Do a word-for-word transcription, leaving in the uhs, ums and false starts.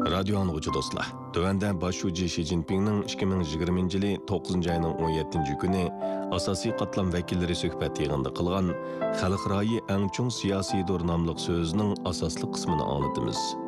Radio anlıqçı dostlar. Tövəndə başçı Xi Jinpingning ikki ming yigirmanchi yili to'qqizinchi ayning o'n yettinchi kuni asosiy qatlam vakillari suhbat yig'inida qilgan xalqaro eng chong siyosiy dur nomli so'zining asosli qismini anglatamiz.